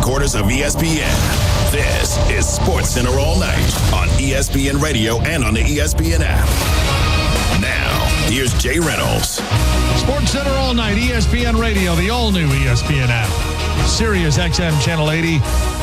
headquarters of ESPN. This is Sports Center All Night on ESPN Radio and on the ESPN app. Now, here's Jay Reynolds. Sports Center All Night, ESPN Radio, the all-new ESPN app, Sirius XM Channel 80.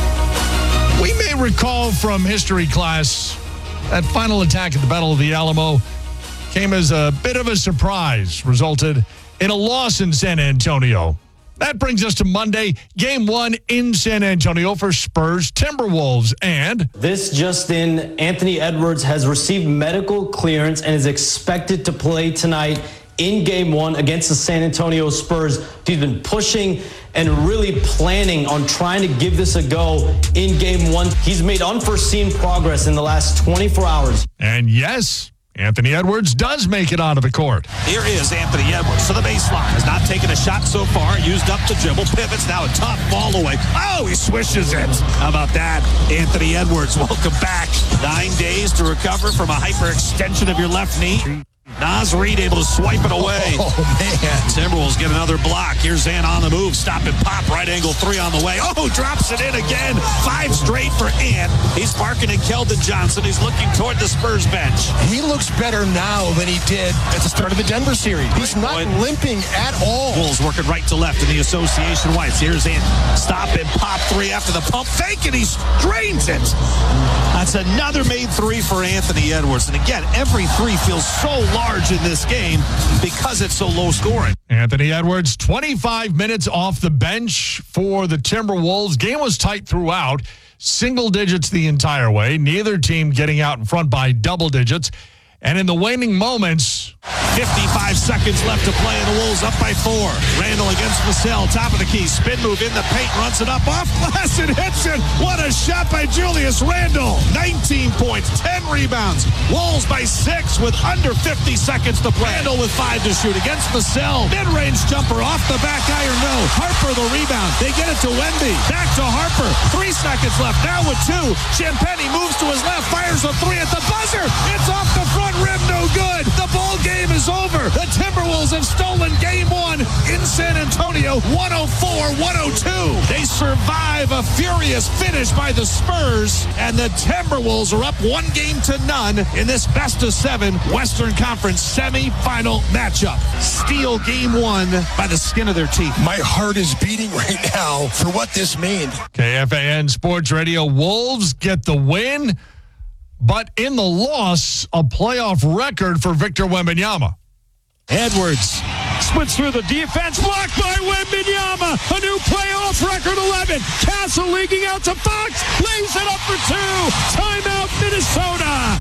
We may recall from history class that final attack at the Battle of the Alamo came as a bit of a surprise, resulted in a loss in San Antonio. That brings us to Monday, Game 1 in San Antonio for Spurs Timberwolves. And this just in, Anthony Edwards has received medical clearance and is expected to play tonight in Game 1 against the San Antonio Spurs. He's been pushing and really planning on trying to give this a go in Game 1. He's made unforeseen progress in the last 24 hours. And yes, Anthony Edwards does make it onto the court. Here is Anthony Edwards to the baseline. Has not taken a shot so far. Used up the dribble. Pivots. Now a tough ball away. Oh, he swishes it. How about that? Anthony Edwards, welcome back. 9 days to recover from a hyperextension of your left knee. Naz Reid able to swipe it away. Oh, man. Timberwolves get another block. Here's Ant on the move. Stop and pop. Right angle three on the way. Oh, drops it in again. 5 straight for Ant. He's marking in Keldon Johnson. He's looking toward the Spurs bench. He looks better now than he did at the start of the Denver series. He's not limping at all. Wolves working right to left in the association whites. Here's Ant. Stop and pop three after the pump fake, and he drains it. That's another made three for Anthony Edwards. And again, every three feels so large in this game because it's so low scoring. Anthony Edwards, 25 minutes off the bench for the Timberwolves. Game was tight throughout, single digits the entire way. Neither team getting out in front by double digits. And in the waning moments, 55 seconds left to play, and the Wolves up by 4. Randall against Vassell, top of the key. Spin move in the paint, runs it up off glass and hits it. What a shot by Julius Randle. 19 points, 10 rebounds. Wolves by 6 with under 50 seconds to play. Randall with 5 to shoot against Vassell. Mid-range jumper off the back iron, no. Harper the rebound. They get it to Wemby. Back to Harper. 3 seconds left. Now with 2. Champagnie moves to his left, fires a 3 at the buzzer. It's off the front rim, no good. The ball game is over. The Timberwolves have stolen Game 1 in San Antonio, 104-102. They survive a furious finish by the Spurs, and the Timberwolves are up 1-0 in this best-of-7 Western Conference semifinal matchup. Steal Game 1 by the skin of their teeth. My heart is beating right now for what this means. KFAN Sports Radio, Wolves get the win, but in the loss, a playoff record for Victor Wembanyama. Edwards splits through the defense, blocked by Wembanyama. A new playoff record, 11. Castle leaking out to Fox, lays it up for 2. Timeout, Minnesota.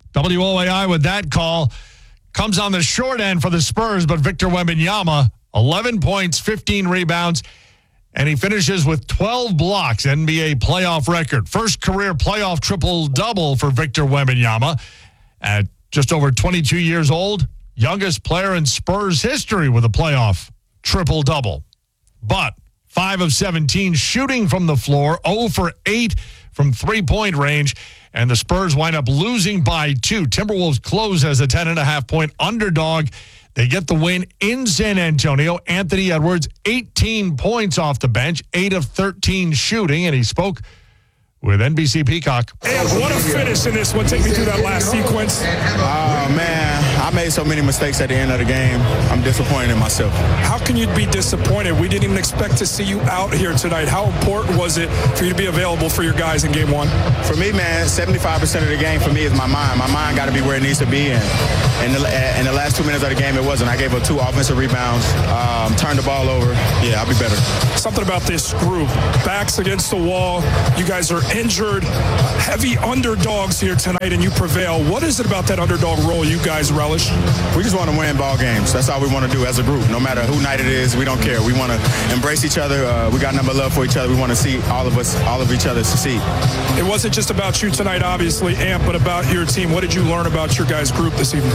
WOAI with that call comes on the short end for the Spurs, but Victor Wembanyama, 11 points, 15 rebounds, and he finishes with 12 blocks, NBA playoff record. First career playoff triple-double for Victor Wembanyama. At just over 22 years old, youngest player in Spurs history with a playoff triple-double. But 5 of 17 shooting from the floor, 0 for 8 from three-point range, and the Spurs wind up losing by 2. Timberwolves close as a 10.5-point underdog. They get the win in San Antonio. Anthony Edwards, 18 points off the bench, 8 of 13 shooting, and he spoke with NBC Peacock. And what a finish in this one. Take me through that last sequence. Oh, man, I made so many mistakes at the end of the game. I'm disappointed in myself. How can you be disappointed? We didn't even expect to see you out here tonight. How important was it for you to be available for your guys in Game 1? For me, man, 75% of the game for me is my mind. My mind got to be where it needs to be. And in the last 2 minutes of the game, it wasn't. I gave up 2 offensive rebounds, turned the ball over. Yeah, I'll be better. Something about this group. Backs against the wall. You guys are injured, heavy underdogs here tonight, and you prevail. What is it about that underdog role you guys relish? We just want to win ball games. That's all we want to do as a group. No matter who night it is, we don't care. We want to embrace each other. We got number love for each other. We want to see all of each other succeed. It wasn't just about you tonight, obviously, Ant, but about your team. What did you learn about your guys' group this evening?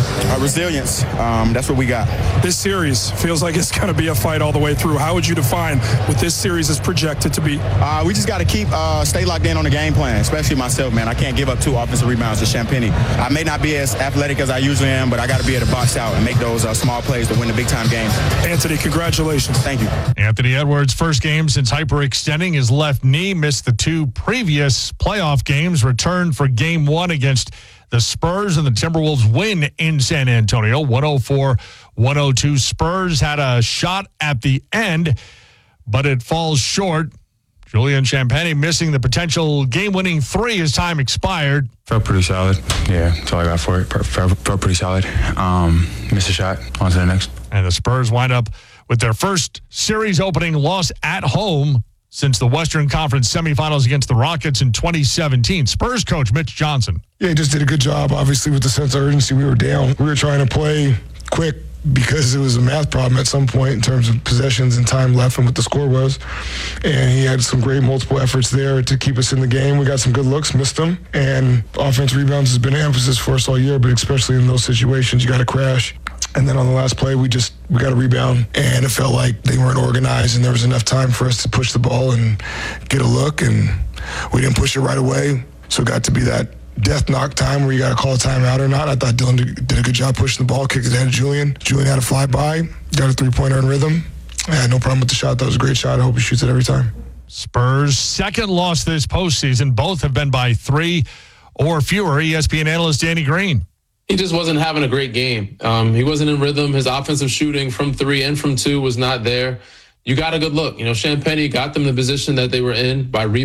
Resilience. That's what we got. This series feels like it's going to be a fight all the way through. How would you define what this series is projected to be? We just got to stay locked in on the game plan, especially myself, man. I can't give up 2 offensive rebounds to Champagnie. I may not be as athletic as I usually am, but I got to be able to box out and make those small plays to win the big-time games. Anthony, congratulations. Thank you. Anthony Edwards' first game since hyperextending his left knee, missed the 2 previous playoff games, returned for Game 1 against the Spurs, and the Timberwolves win in San Antonio, 104-102. Spurs had a shot at the end, but it falls short. Julian Champagnie missing the potential game-winning 3 as time expired. Felt pretty solid. Yeah, that's all I got for it. Felt pretty solid. Missed a shot. On to the next. And the Spurs wind up with their first series opening loss at home since the Western Conference semifinals against the Rockets in 2017. Spurs coach Mitch Johnson. Yeah, he just did a good job, obviously, with the sense of urgency. We were down. We were trying to play quick because it was a math problem at some point in terms of possessions and time left and what the score was. And he had some great multiple efforts there to keep us in the game. We got some good looks, missed them. And offense rebounds has been an emphasis for us all year, but especially in those situations, you got to crash. And then on the last play, we got a rebound, and it felt like they weren't organized, and there was enough time for us to push the ball and get a look, and we didn't push it right away. So it got to be that death knock time where you got to call a timeout or not. I thought Dylan did a good job pushing the ball, kicked it ahead of Julian. Julian had a fly-by, got a three-pointer in rhythm. I had no problem with the shot. That was a great shot. I hope he shoots it every time. Spurs' second loss this postseason. Both have been by 3 or fewer. ESPN analyst Danny Green. He just wasn't having a great game. He wasn't in rhythm. His offensive shooting from 3 and from 2 was not there. You got a good look. Champagnie got them in the position that they were in by rebounding.